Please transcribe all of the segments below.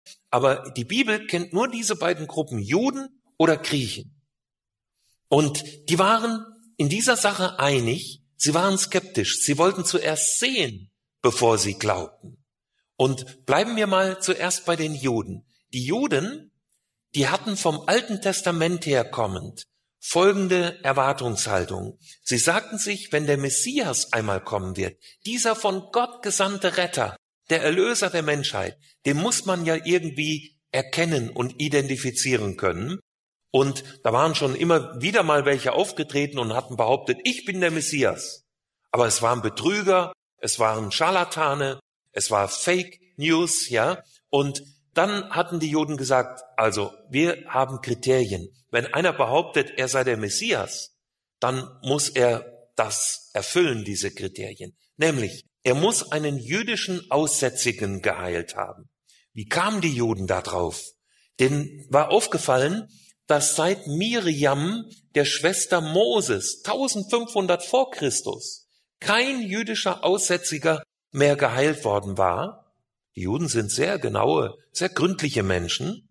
Aber die Bibel kennt nur diese beiden Gruppen, Juden oder Griechen. Und die waren in dieser Sache einig, sie waren skeptisch, sie wollten zuerst sehen, bevor sie glaubten. Und bleiben wir mal zuerst bei den Juden. Die Juden, die hatten vom Alten Testament her kommend folgende Erwartungshaltung. Sie sagten sich, wenn der Messias einmal kommen wird, dieser von Gott gesandte Retter, der Erlöser der Menschheit, den muss man ja irgendwie erkennen und identifizieren können. Und da waren schon immer wieder mal welche aufgetreten und hatten behauptet, ich bin der Messias. Aber es waren Betrüger, es waren Scharlatane, es war Fake News, ja. Und dann hatten die Juden gesagt, also wir haben Kriterien. Wenn einer behauptet, er sei der Messias, dann muss er das erfüllen, diese Kriterien. Nämlich, er muss einen jüdischen Aussätzigen geheilt haben. Wie kamen die Juden da drauf? Denen war aufgefallen, dass seit Miriam, der Schwester Moses, 1500 vor Christus, kein jüdischer Aussätziger mehr geheilt worden war. Die Juden sind sehr genaue, sehr gründliche Menschen.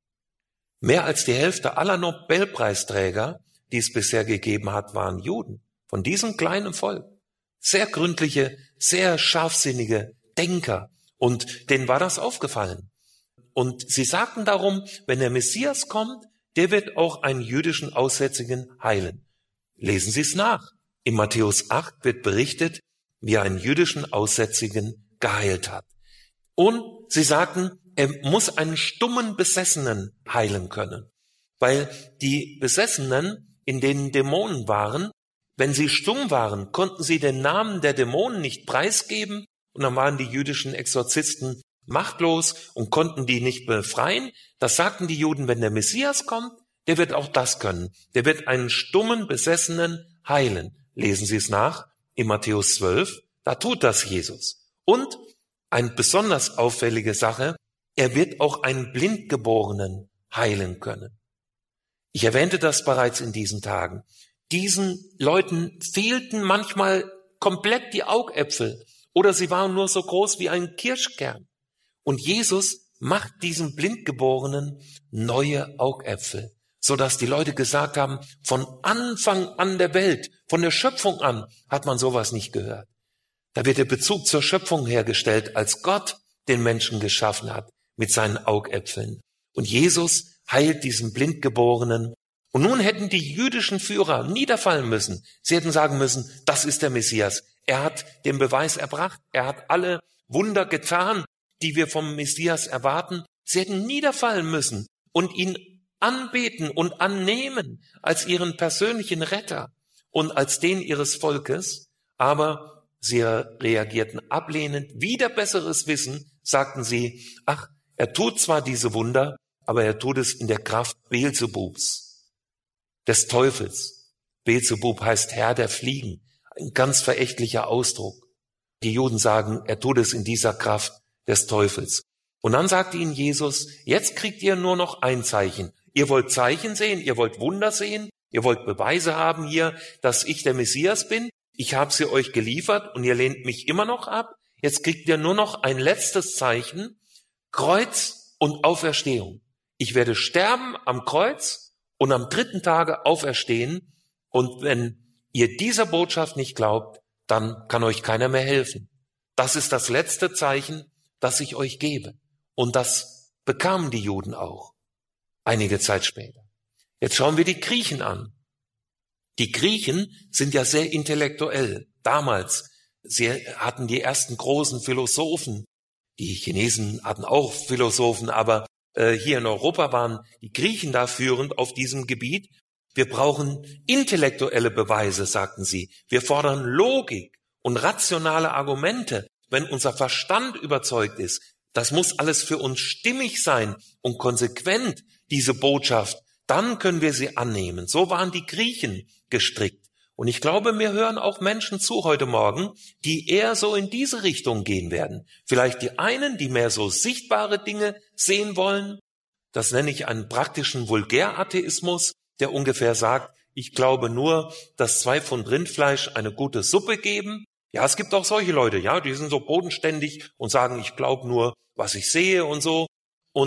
Mehr als die Hälfte aller Nobelpreisträger, die es bisher gegeben hat, waren Juden. Von diesem kleinen Volk. Sehr gründliche, sehr scharfsinnige Denker. Und denen war das aufgefallen. Und sie sagten darum, wenn der Messias kommt, der wird auch einen jüdischen Aussätzigen heilen. Lesen Sie es nach. In Matthäus 8 wird berichtet, wie er einen jüdischen Aussätzigen geheilt hat. Und sie sagten, er muss einen stummen Besessenen heilen können. Weil die Besessenen, in denen Dämonen waren, wenn sie stumm waren, konnten sie den Namen der Dämonen nicht preisgeben. Und dann waren die jüdischen Exorzisten machtlos und konnten die nicht befreien. Das sagten die Juden, wenn der Messias kommt, der wird auch das können. Der wird einen stummen Besessenen heilen. Lesen Sie es nach in Matthäus 12, da tut das Jesus. Und eine besonders auffällige Sache, er wird auch einen Blindgeborenen heilen können. Ich erwähnte das bereits in diesen Tagen. Diesen Leuten fehlten manchmal komplett die Augäpfel oder sie waren nur so groß wie ein Kirschkern. Und Jesus macht diesem Blindgeborenen neue Augäpfel, sodass die Leute gesagt haben, von Anfang an der Welt, von der Schöpfung an, hat man sowas nicht gehört. Da wird der Bezug zur Schöpfung hergestellt, als Gott den Menschen geschaffen hat mit seinen Augäpfeln. Und Jesus heilt diesen Blindgeborenen. Und nun hätten die jüdischen Führer niederfallen müssen. Sie hätten sagen müssen, das ist der Messias. Er hat den Beweis erbracht. Er hat alle Wunder getan, die wir vom Messias erwarten. Sie hätten niederfallen müssen und ihn anbeten und annehmen als ihren persönlichen Retter und als den ihres Volkes. Aber sie reagierten ablehnend. Wider besseres Wissen sagten sie, ach, er tut zwar diese Wunder, aber er tut es in der Kraft Beelzebubs, des Teufels. Beelzebub heißt Herr der Fliegen, ein ganz verächtlicher Ausdruck. Die Juden sagen, er tut es in dieser Kraft des Teufels. Und dann sagte ihnen Jesus, jetzt kriegt ihr nur noch ein Zeichen. Ihr wollt Zeichen sehen, ihr wollt Wunder sehen, ihr wollt Beweise haben hier, dass ich der Messias bin. Ich habe sie euch geliefert und ihr lehnt mich immer noch ab. Jetzt kriegt ihr nur noch ein letztes Zeichen, Kreuz und Auferstehung. Ich werde sterben am Kreuz und am 3. Tage auferstehen. Und wenn ihr dieser Botschaft nicht glaubt, dann kann euch keiner mehr helfen. Das ist das letzte Zeichen, das ich euch gebe. Und das bekamen die Juden auch, einige Zeit später. Jetzt schauen wir die Griechen an. Die Griechen sind ja sehr intellektuell. Damals, sie hatten die ersten großen Philosophen. Die Chinesen hatten auch Philosophen, aber hier in Europa waren die Griechen da führend auf diesem Gebiet. Wir brauchen intellektuelle Beweise, sagten sie. Wir fordern Logik und rationale Argumente, wenn unser Verstand überzeugt ist. Das muss alles für uns stimmig sein und konsequent, diese Botschaft. Dann können wir sie annehmen. So waren die Griechen gestrickt. Und ich glaube, mir hören auch Menschen zu heute Morgen, die eher so in diese Richtung gehen werden. Vielleicht die einen, die mehr so sichtbare Dinge sehen wollen. Das nenne ich einen praktischen Vulgäratheismus, der ungefähr sagt, ich glaube nur, dass 2 Pfund Rindfleisch eine gute Suppe geben. Ja, es gibt auch solche Leute, ja, die sind so bodenständig und sagen, ich glaube nur, was ich sehe und so.